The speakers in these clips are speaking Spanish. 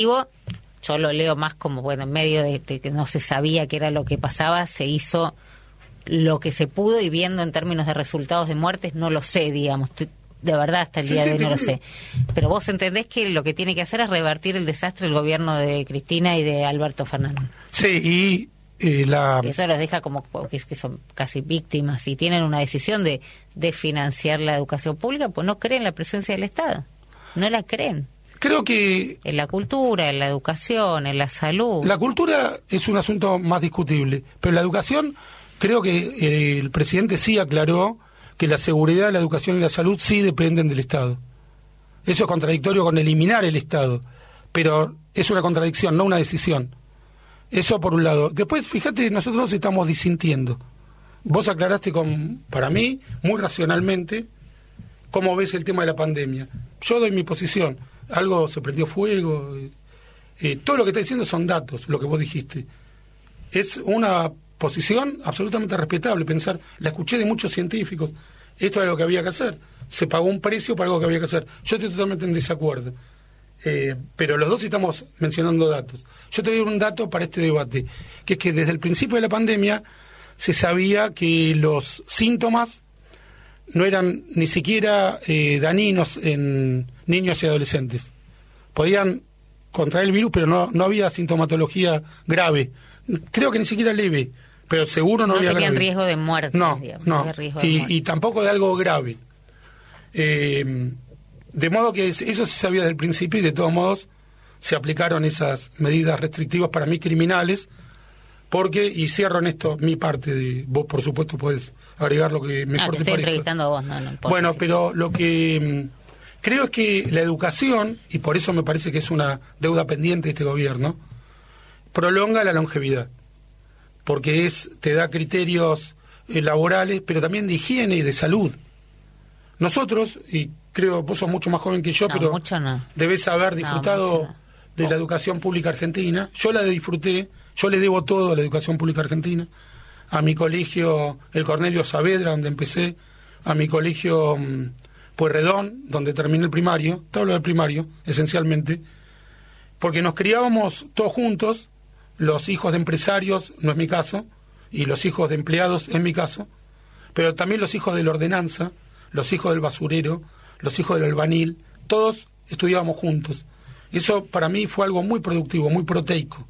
Yo lo leo más como, bueno, en medio de que no se sabía qué era lo que pasaba, se hizo lo que se pudo y viendo en términos de resultados de muertes, no lo sé, digamos, de verdad hasta el día de hoy no lo sé. Pero vos entendés que lo que tiene que hacer es revertir el desastre del gobierno de Cristina y de Alberto Fernández. Sí, y eso los deja como que son casi víctimas y tienen una decisión de financiar la educación pública, pues no creen la presencia del Estado, no la creen. Creo que en la cultura, en la educación, en la salud. La cultura es un asunto más discutible, pero la educación, creo que el presidente sí aclaró que la seguridad, la educación y la salud sí dependen del Estado. Eso es contradictorio con eliminar el Estado, pero es una contradicción, no una decisión. Eso por un lado. Después, fíjate, nosotros estamos disintiendo. Vos aclaraste para mí, muy racionalmente, cómo ves el tema de la pandemia. Yo doy mi posición. Algo se prendió fuego. Todo lo que está diciendo son datos, lo que vos dijiste. Es una posición absolutamente respetable. Pensar, la escuché de muchos científicos. Esto es lo que había que hacer. Se pagó un precio para algo que había que hacer. Yo estoy totalmente en desacuerdo. Pero los dos estamos mencionando datos. Yo te doy un dato para este debate, que es que desde el principio de la pandemia se sabía que los síntomas no eran ni siquiera dañinos en niños y adolescentes. Podían contraer el virus, pero no había sintomatología grave. Creo que ni siquiera leve, pero seguro no había grave. No tenían riesgo de muerte. No. Y tampoco de algo grave. De modo que eso se sabía desde el principio y de todos modos se aplicaron esas medidas restrictivas para mí criminales, porque, y cierro en esto mi parte, vos por supuesto podés agregar lo que mejor te estoy parezca. Entrevistando a vos, no importa. Bueno, pero lo que creo es que la educación, y por eso me parece que es una deuda pendiente de este gobierno, prolonga la longevidad, porque te da criterios laborales, pero también de higiene y de salud. Nosotros, y creo vos sos mucho más joven que yo, pero debés haber disfrutado de la educación pública argentina. Yo la disfruté, yo le debo todo a la educación pública argentina, a mi colegio el Cornelio Saavedra, donde empecé, a mi colegio Pueyrredón, donde terminé el primario, todo lo del primario, esencialmente, porque nos criábamos todos juntos, los hijos de empresarios, no es mi caso, y los hijos de empleados, es mi caso, pero también los hijos de la ordenanza, los hijos del basurero, los hijos del albanil, todos estudiábamos juntos. Eso para mí fue algo muy productivo, muy proteico.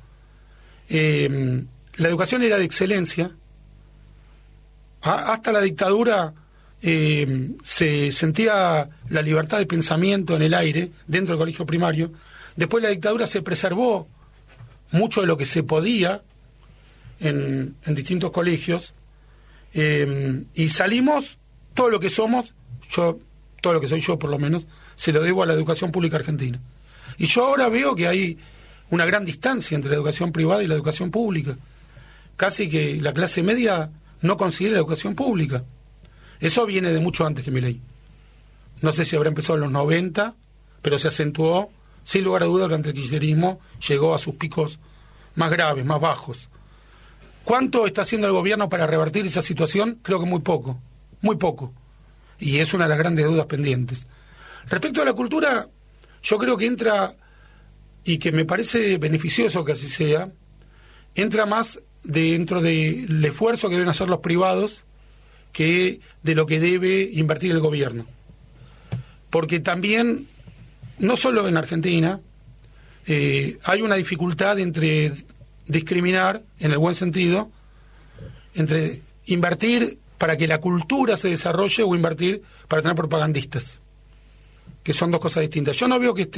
La educación era de excelencia. Hasta la dictadura se sentía la libertad de pensamiento en el aire, dentro del colegio primario. Después la dictadura se preservó mucho de lo que se podía en distintos colegios, y salimos, todo lo que somos, todo lo que soy yo por lo menos, se lo debo a la educación pública argentina. Y yo ahora veo que hay una gran distancia entre la educación privada y la educación pública. Casi que la clase media no considera la educación pública. Eso viene de mucho antes que Milei. No sé si habrá empezado en los 90, pero se acentuó, sin lugar a dudas, durante el kirchnerismo, llegó a sus picos más graves, más bajos. ¿Cuánto está haciendo el gobierno para revertir esa situación? Creo que muy poco, muy poco. Y es una de las grandes deudas pendientes. Respecto a la cultura, yo creo que entra, y que me parece beneficioso que así sea, entra más dentro del esfuerzo que deben hacer los privados que de lo que debe invertir el gobierno. Porque también, no solo en Argentina, hay una dificultad entre discriminar, en el buen sentido, entre invertir para que la cultura se desarrolle o invertir para tener propagandistas, que son dos cosas distintas. Yo no veo que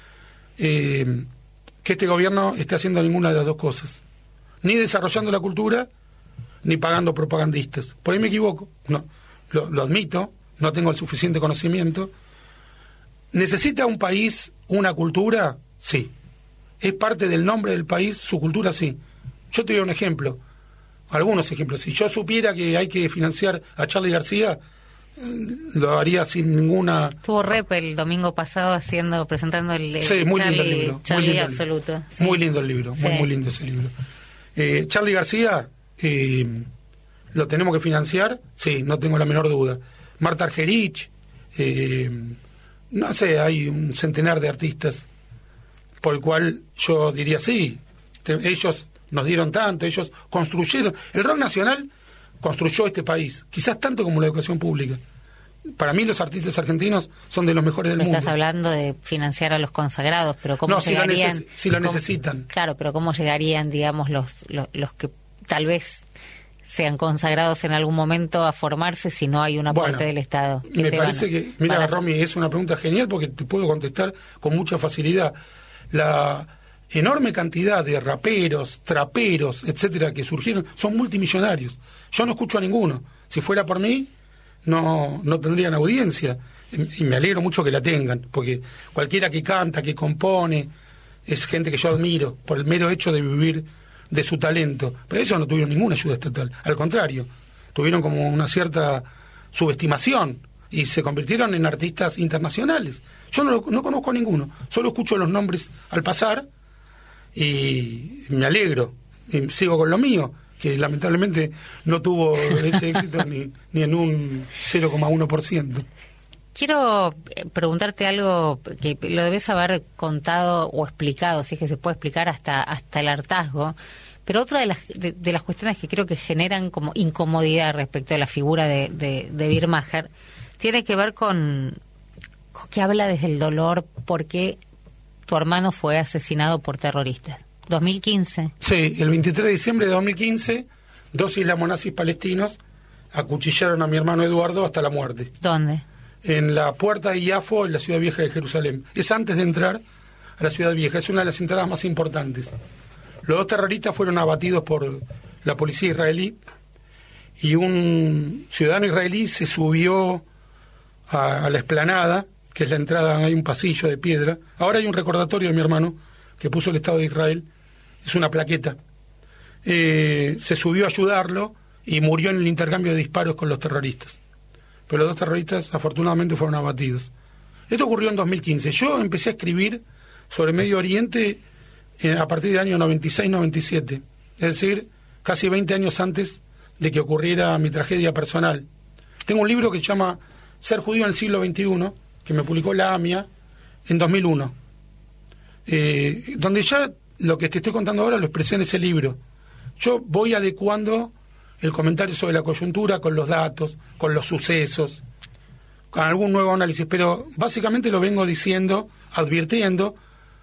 este gobierno esté haciendo ninguna de las dos cosas, ni desarrollando la cultura, ni pagando propagandistas. Por ahí me equivoco, no, lo admito, no tengo el suficiente conocimiento. ¿Necesita un país una cultura? Sí. ¿Es parte del nombre del país su cultura? Sí. Yo te doy un ejemplo, algunos ejemplos. Si yo supiera que hay que financiar a Charly García, lo haría sin ninguna... Estuvo Rep el domingo pasado presentando el sí, muy lindo el libro, Charly muy lindo absoluto. Sí. Muy lindo el libro, sí. Muy lindo ese libro. Charly García, ¿lo tenemos que financiar? Sí, no tengo la menor duda. Marta Argerich, no sé, hay un centenar de artistas por el cual yo diría sí, ellos nos dieron tanto, ellos construyeron, el rock nacional construyó este país, quizás tanto como la educación pública. Para mí los artistas argentinos son de los mejores del mundo. Estás hablando de financiar a los consagrados, pero ¿cómo llegarían? Si lo necesitan. Claro, pero ¿cómo llegarían, digamos, los que tal vez sean consagrados en algún momento a formarse si no hay un aporte del Estado? Me parece que, mira, Romy, es una pregunta genial porque te puedo contestar con mucha facilidad. La enorme cantidad de raperos, traperos, etcétera, que surgieron, son multimillonarios. Yo no escucho a ninguno. Si fuera por mí, no tendrían audiencia, y me alegro mucho que la tengan, porque cualquiera que canta, que compone, es gente que yo admiro por el mero hecho de vivir de su talento, pero ellos no tuvieron ninguna ayuda estatal, al contrario, tuvieron como una cierta subestimación y se convirtieron en artistas internacionales. Yo no conozco a ninguno, solo escucho los nombres al pasar y me alegro, y sigo con lo mío, que lamentablemente no tuvo ese éxito ni en un 0,1%. Quiero preguntarte algo que lo debes haber contado o explicado, si es que se puede explicar hasta el hartazgo, pero otra de las cuestiones que creo que generan como incomodidad respecto a la figura de Bir Májer tiene que ver con que habla desde el dolor porque tu hermano fue asesinado por terroristas. 2015. Sí, el 23 de diciembre de 2015, 2 islamónazis palestinos acuchillaron a mi hermano Eduardo hasta la muerte. ¿Dónde? En la puerta de Iafo, en la ciudad vieja de Jerusalén. Es antes de entrar a la ciudad vieja, es una de las entradas más importantes. Los 2 terroristas fueron abatidos por la policía israelí y un ciudadano israelí se subió a la explanada, que es la entrada, hay un pasillo de piedra. Ahora hay un recordatorio de mi hermano que puso el Estado de Israel, es una plaqueta. Se subió a ayudarlo y murió en el intercambio de disparos con los terroristas. Pero los 2 terroristas afortunadamente fueron abatidos. Esto ocurrió en 2015. Yo empecé a escribir sobre Medio Oriente a partir del año 96-97, es decir, casi 20 años antes de que ocurriera mi tragedia personal. Tengo un libro que se llama Ser judío en el siglo XXI, que me publicó la AMIA en 2001, donde ya lo que te estoy contando ahora lo expresé en ese libro. Yo voy adecuando el comentario sobre la coyuntura con los datos, con los sucesos, con algún nuevo análisis, pero básicamente lo vengo diciendo, advirtiendo,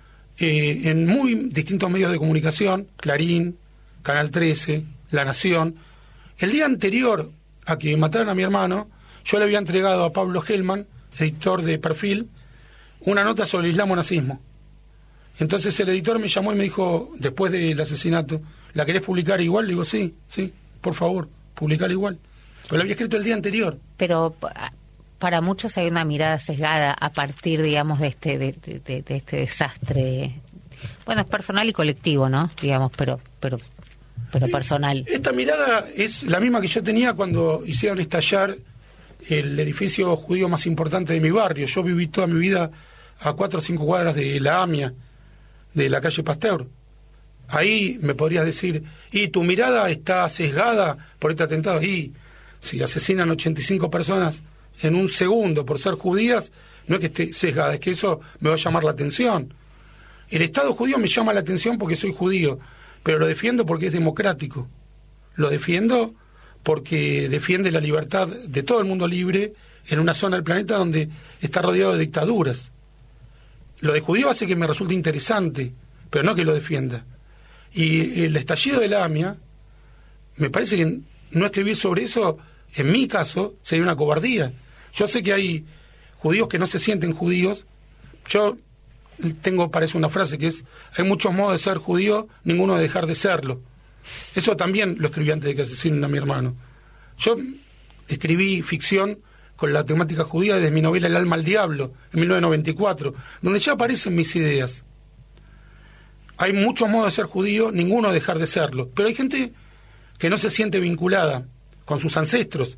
en muy distintos medios de comunicación, Clarín, Canal 13, La Nación. El día anterior a que mataran a mi hermano, yo le había entregado a Pablo Hellman, editor de Perfil, una nota sobre el islamó-nazismo. Entonces el editor me llamó y me dijo, después del asesinato, ¿la querés publicar igual? Le digo, sí, por favor, publicar igual. Pero lo había escrito el día anterior. Pero para muchos hay una mirada sesgada a partir, digamos, de este desastre. Bueno, es personal y colectivo, ¿no? Digamos, pero personal. Esta mirada es la misma que yo tenía cuando hicieron estallar el edificio judío más importante de mi barrio. Yo viví toda mi vida a 4 o 5 cuadras de la AMIA, de la calle Pasteur. Ahí me podrías decir, y tu mirada está sesgada por este atentado. Y si asesinan 85 personas en un segundo por ser judías, no es que esté sesgada, es que eso me va a llamar la atención. El Estado judío me llama la atención porque soy judío, pero lo defiendo porque es democrático. Lo defiendo porque defiende la libertad de todo el mundo libre en una zona del planeta donde está rodeado de dictaduras. Lo de judío hace que me resulte interesante, pero no que lo defienda. Y el estallido de la AMIA, me parece que no escribir sobre eso, en mi caso, sería una cobardía. Yo sé que hay judíos que no se sienten judíos. Yo tengo, parece una frase que es, hay muchos modos de ser judío, ninguno de dejar de serlo. Eso también lo escribí antes de que asesinen a mi hermano. Yo escribí ficción con la temática judía desde mi novela El alma al diablo, en 1994, donde ya aparecen mis ideas. Hay muchos modos de ser judío, ninguno de dejar de serlo. Pero hay gente que no se siente vinculada con sus ancestros.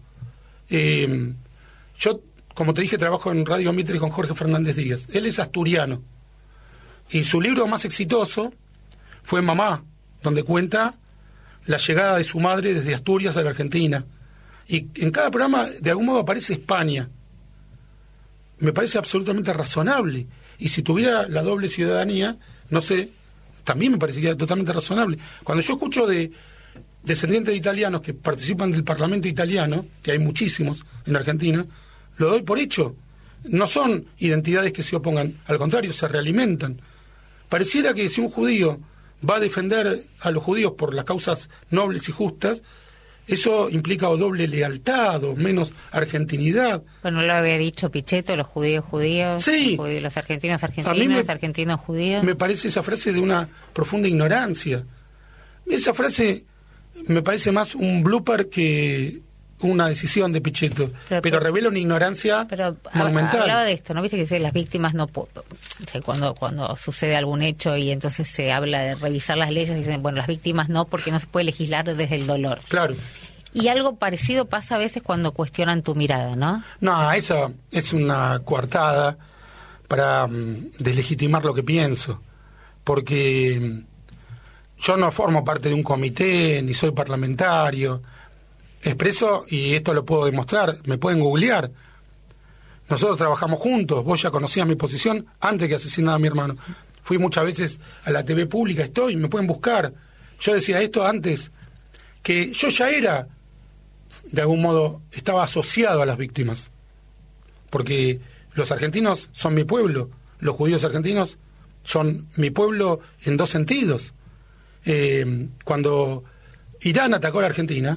Yo, como te dije, trabajo en Radio Mitre con Jorge Fernández Díaz. Él es asturiano. Y su libro más exitoso fue Mamá, donde cuenta la llegada de su madre desde Asturias a la Argentina. Y en cada programa, de algún modo, aparece España. Me parece absolutamente razonable. Y si tuviera la doble ciudadanía, no sé, también me parecería totalmente razonable. Cuando yo escucho de descendientes de italianos que participan del Parlamento italiano, que hay muchísimos en Argentina, lo doy por hecho. No son identidades que se opongan, al contrario, se realimentan. Pareciera que si un judío va a defender a los judíos por las causas nobles y justas, eso implica o doble lealtad o menos argentinidad. Bueno, lo había dicho Pichetto, los judíos sí. Los argentinos argentinos judíos. Me parece esa frase de una profunda ignorancia. Esa frase me parece más un blooper que una decisión de Pichetto, pero revela una ignorancia monumental. Hablaba de esto, ¿no? Viste que las víctimas no... O sea, cuando sucede algún hecho y entonces se habla de revisar las leyes, dicen, bueno, las víctimas no, porque no se puede legislar desde el dolor. Claro. Y algo parecido pasa a veces cuando cuestionan tu mirada, ¿no? No, esa es una coartada para deslegitimar lo que pienso, porque yo no formo parte de un comité, ni soy parlamentario. Expreso, y esto lo puedo demostrar, me pueden googlear. Nosotros trabajamos juntos, vos ya conocías mi posición antes que asesinara a mi hermano. Fui muchas veces a la TV pública, me pueden buscar. Yo decía esto antes, que yo ya era, de algún modo, estaba asociado a las víctimas. Porque los argentinos son mi pueblo, los judíos argentinos son mi pueblo en dos sentidos. Cuando Irán atacó a la Argentina,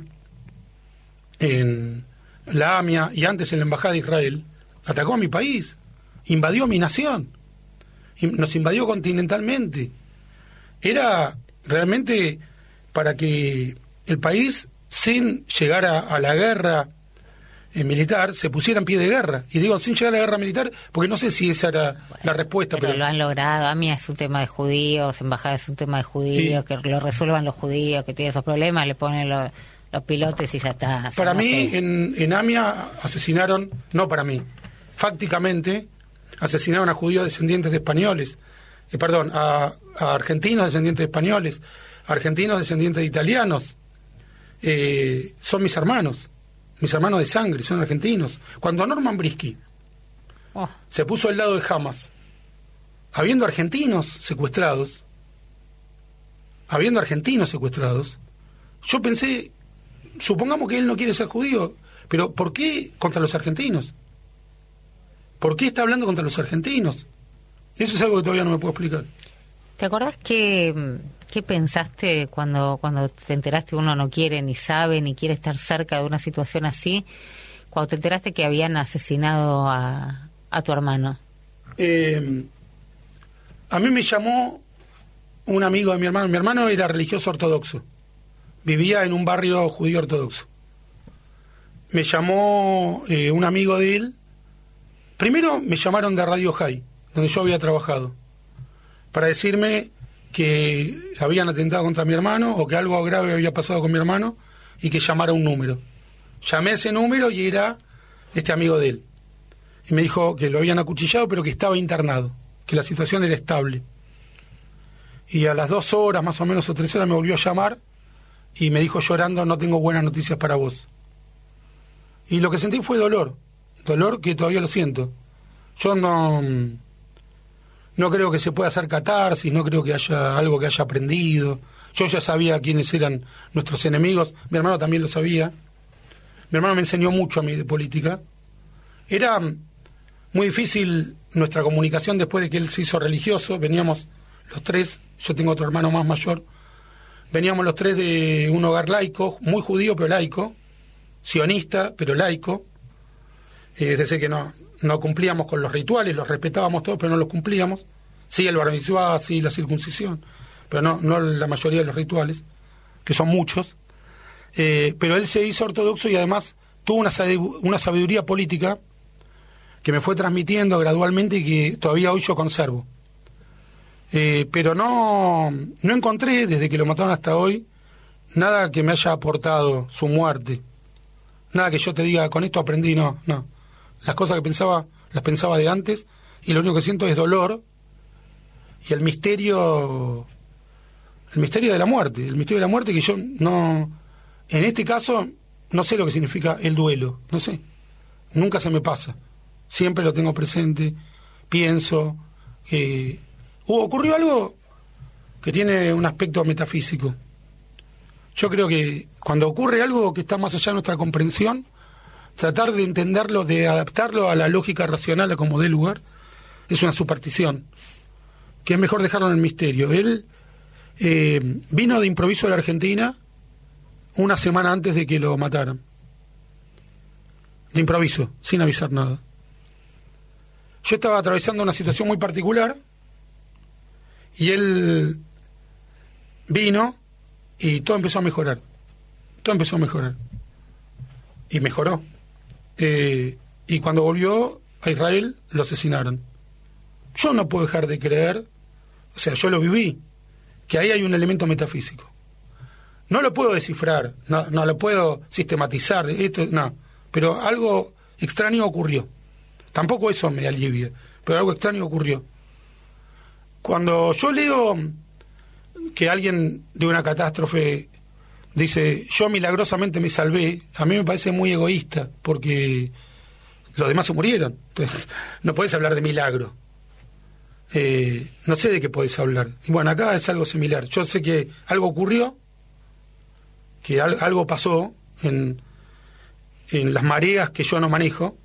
en la AMIA y antes en la Embajada de Israel, atacó a mi país, invadió mi nación, nos invadió continentalmente. Era realmente para que el país, sin llegar a la guerra militar, se pusiera en pie de guerra. Y digo, sin llegar a la guerra militar, porque no sé si esa era la respuesta. Pero lo han logrado. AMIA es un tema de judíos, Embajada es un tema de judíos, sí. Que lo resuelvan los judíos, que tienen esos problemas, le ponen los pilotes y ya está. Para mí, en AMIA asesinaron, no para mí, fácticamente asesinaron a judíos descendientes de españoles, a argentinos descendientes de españoles, a argentinos descendientes de italianos. Son mis hermanos de sangre, son argentinos. Cuando Norman Brisky se puso al lado de Hamas, habiendo argentinos secuestrados, yo pensé, supongamos que él no quiere ser judío, pero ¿por qué contra los argentinos? ¿Por qué está hablando contra los argentinos? Eso es algo que todavía no me puedo explicar. ¿Te acordás qué pensaste cuando te enteraste uno no quiere, ni sabe, ni quiere estar cerca de una situación así, cuando te enteraste que habían asesinado a tu hermano? A mí me llamó un amigo de mi hermano. Mi hermano era religioso ortodoxo. Vivía en un barrio judío ortodoxo. Me llamó un amigo de él. Primero me llamaron de Radio High, donde yo había trabajado, para decirme que habían atentado contra mi hermano o que algo grave había pasado con mi hermano y que llamara un número. Llamé a ese número y era este amigo de él. Y me dijo que lo habían acuchillado, pero que estaba internado, que la situación era estable. Y a las 2 horas, más o menos, o 3 horas, me volvió a llamar y me dijo llorando, no tengo buenas noticias para vos. Y lo que sentí fue dolor que todavía lo siento. Yo no creo que se pueda hacer catarsis, no creo que haya algo que haya aprendido. Yo ya sabía quiénes eran nuestros enemigos, mi hermano también lo sabía. Mi hermano me enseñó mucho a mí de política. Era muy difícil nuestra comunicación después de que él se hizo religioso. Veníamos los tres, yo tengo otro hermano más mayor, veníamos los tres de un hogar laico, muy judío pero laico, sionista pero laico, es decir que no cumplíamos con los rituales, los respetábamos todos pero no los cumplíamos, sí el bar mitzvá, sí la circuncisión, pero no la mayoría de los rituales, que son muchos, pero él se hizo ortodoxo y además tuvo una sabiduría política que me fue transmitiendo gradualmente y que todavía hoy yo conservo. Pero no encontré, desde que lo mataron hasta hoy, nada que me haya aportado su muerte. Nada que yo te diga, con esto aprendí, no. Las cosas que pensaba, las pensaba de antes, y lo único que siento es dolor y el misterio de la muerte. El misterio de la muerte que yo no... En este caso, no sé lo que significa el duelo, no sé. Nunca se me pasa. Siempre lo tengo presente, pienso... ocurrió algo que tiene un aspecto metafísico. Yo creo que cuando ocurre algo que está más allá de nuestra comprensión, tratar de entenderlo, de adaptarlo a la lógica racional, a como dé lugar, es una superstición, que es mejor dejarlo en el misterio. Él vino de improviso a la Argentina una semana antes de que lo mataran. De improviso, sin avisar nada. Yo estaba atravesando una situación muy particular y él vino y todo empezó a mejorar. Todo empezó a mejorar. Y mejoró. Y cuando volvió a Israel, lo asesinaron. Yo no puedo dejar de creer, o sea, yo lo viví, que ahí hay un elemento metafísico. No lo puedo descifrar, no lo puedo sistematizar, esto, no, pero algo extraño ocurrió. Tampoco eso me alivia, pero algo extraño ocurrió. Cuando yo leo que alguien de una catástrofe dice, yo milagrosamente me salvé, a mí me parece muy egoísta, porque los demás se murieron. Entonces, no podés hablar de milagro. No sé de qué podés hablar. Y bueno, acá es algo similar. Yo sé que algo ocurrió, que algo pasó en las mareas que yo no manejo,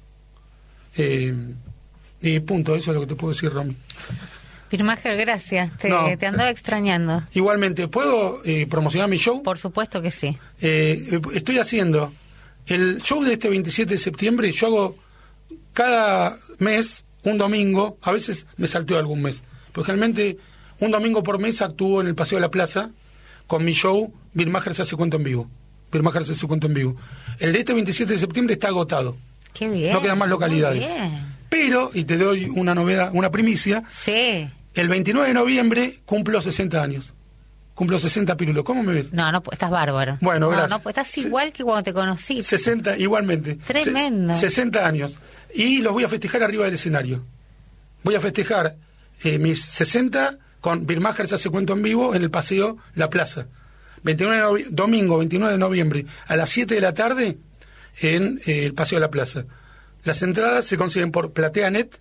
y punto, eso es lo que te puedo decir, Romy. Birmacher, gracias, te andaba extrañando. Igualmente, ¿puedo promocionar mi show? Por supuesto que sí. Estoy haciendo el show de este 27 de septiembre. Yo hago cada mes un domingo, a veces me salteo algún mes, pero generalmente un domingo por mes actúo en el Paseo de la Plaza con mi show Birmacher se hace cuento en vivo. Birmacher se hace cuento en vivo. El de este 27 de septiembre está agotado. Qué bien. No quedan más localidades. Bien. Pero, y te doy una novedad, una primicia. Sí. El 29 de noviembre cumplo 60 años. Cumplo 60 pirulos. ¿Cómo me ves? No, estás bárbaro. Bueno, gracias. No, estás igual que cuando te conocí. 60, igualmente. Tremendo. 60 años. Y los voy a festejar arriba del escenario. Voy a festejar mis 60 con Birmacher se hace cuento en vivo en el Paseo La Plaza. Domingo 29 de noviembre a las 7 de la tarde en el Paseo de la Plaza. Las entradas se consiguen por PlateaNet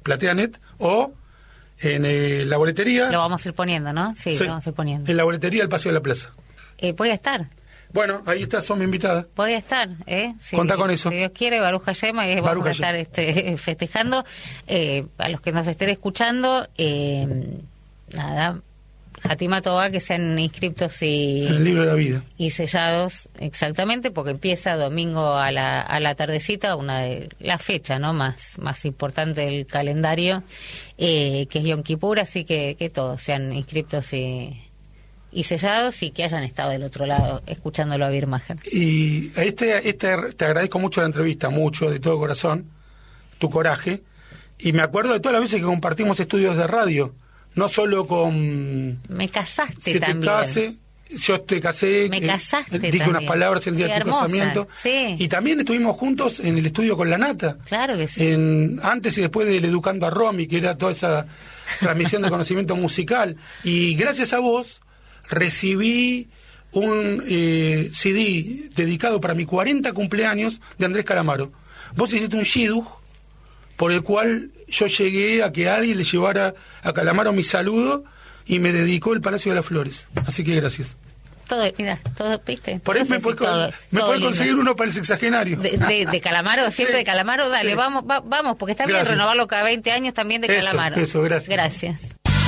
o en la boletería. Lo vamos a ir poniendo, ¿no? Sí, lo vamos a ir poniendo. En la boletería del Paseo de la Plaza. Voy a estar. Bueno, ahí está, son mi invitada. Voy a estar, sí, contá con eso. Si Dios quiere, Baruch Hashem, vamos a estar festejando. A los que nos estén escuchando, nada, Hatima Tova, que sean inscriptos en el libro de la vida. Y sellados, exactamente, porque empieza domingo a la tardecita, una de la fecha, ¿no? más importante del calendario, que es Yom Kippur, así que todos sean inscriptos y sellados y que hayan estado del otro lado escuchándolo a Birmacher. Y te agradezco mucho la entrevista, mucho, de todo corazón, tu coraje, y me acuerdo de todas las veces que compartimos estudios de radio, no solo con... Me casaste también. Yo te casé, me casaste dije también. Unas palabras el día de tu casamiento, sí. Y también estuvimos juntos en el estudio con la Nata. Claro que sí. Antes y después del Educando a Romy, que era toda esa transmisión de conocimiento musical, y gracias a vos recibí un CD dedicado para mi 40 cumpleaños de Andrés Calamaro. Vos hiciste un shidduch por el cual yo llegué a que alguien le llevara a Calamaro mi saludo y me dedicó el Palacio de las Flores. Así que gracias. Todo, mira, todo, ¿viste? Por ahí me puede conseguir uno para el sexagenario. De Calamaro, siempre sí, de Calamaro, dale, sí. vamos, porque está bien renovarlo cada 20 años también de Calamaro. Eso, gracias. Gracias.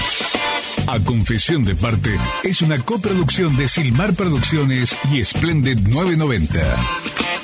A Confesión de Parte es una coproducción de Silmar Producciones y Splendid 990.